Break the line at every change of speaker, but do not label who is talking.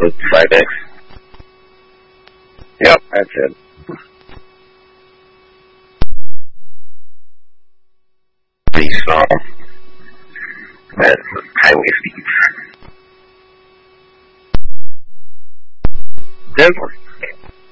with 5X. Yep, that's it. Pretty small. That's highway speeds. Denver.